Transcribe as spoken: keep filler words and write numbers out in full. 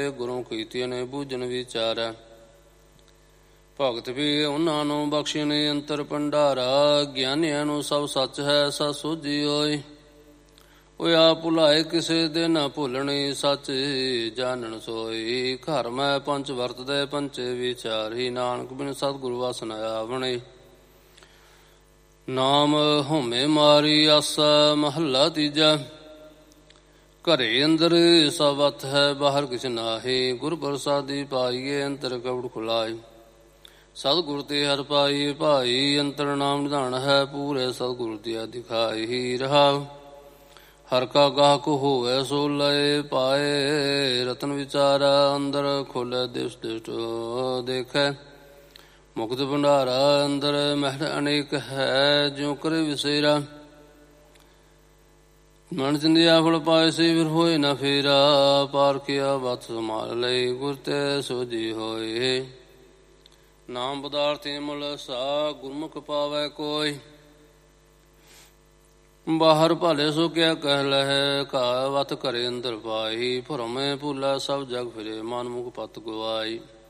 ਗੁਰੂ ਕੀਤੀਆਂ ਨੇ ਬੂਝਣ ਵਿਚਾਰੈ। ਭਗਤ ਵੀ ਉਹਨਾਂ ਨੂੰ ਬਖਸ਼ੇ ਨੇ ਅੰਤਰ ਭੰਡਾਰਾ। ਗਿਆਨੀਆਂ ਨੂੰ ਸਭ ਸੱਚ ਹੈ ਸੱਚ ਸੋਝੀ ਹੋਏ। ਉਹ ਆਪ ਭੁਲਾਏ ਕਿਸੇ ਦੇ ਨਾ ਭੁੱਲਣੀ, ਸੱਚ ਜਾਣਨ ਸੋਈ। ਘਰ ਮੈਂ ਪੰਚ ਵਰਤਦੇ ਪੰਚੇ ਵਿਚਾਰੀ, ਨਾਨਕ ਬਿਨ ਸਤਿਗੁਰੂ ਵਸ ਨ ਆਵਣੇ। ਨਾਮ ਹਉਮੈ ਮਾਰੀ ਆਸਾ ਮਹੱਲਾ ਤੀਜਾ। ਘਰੇ ਅੰਦਰ ਸਭ ਵਤ ਹੈ ਬਾਹਰ ਕਿਛ ਨਾਹੀ। ਗੁਰ ਪ੍ਰਸਾਦੀ ਪਾਈਏ ਅੰਤਰ ਕਪੜ ਖੁਲਾਏ। ਸਤਿਗੁਰ ਤੇ ਹਰਿ ਪਾਈਏ ਭਾਈ, ਅੰਤਰ ਨਾਮ ਨਿਧਾਨ ਹੈ ਪੂਰੇ ਸਤਿਗੁਰ ਦਿਆ ਦਿਖਾਈ। ਰਹਾਉ ਹਰਿ ਕਾ ਗਾਹਕ ਹੋਵੈ ਸੋ ਲਏ ਪਾਏ। ਰਤਨ ਵਿਚਾਰਾ ਅੰਦਰ ਖੋਲੈ ਦਿਸ ਦਿਸ ਦੇਖੈ। ਮੁਕਤ ਭੰਡਾਰਾ ਅੰਦਰ ਮਹਿਲ ਅਨੇਕ ਹੈ, ਜਿਉ ਕਰੇ ਵਿਸੇਰਾ। ਮਨ ਚਿੰਦਿਆ ਫਲ ਪਾਏ ਸੇ ਫਿਰ ਹੋਏ ਨਾ ਫੇਰਾ। ਪਾਰਖਿਆ ਵਤ ਸੰਭਾਲ ਲਈ ਗੁਰ ਤੇ ਸੋਝੀ ਹੋਏ। ਨਾਮ ਪਦਾਰਥ ਮੁਲ ਸਾ ਗੁਰਮੁਖ ਪਾਵੈ ਕੋਈ। ਬਾਹਰ ਭਾਲੇ ਸੋ ਕਿਆ ਕਹਿ ਲਹੈ, ਘਾ ਵਤ ਘਰੇ ਅੰਦਰ ਪਾਈ। ਭਰਮੇ ਭੁਲਾ ਸਭ ਜਗ ਫਿਰੇ ਮਨ ਮੁਖ ਪਤ ਗਵਾਈ।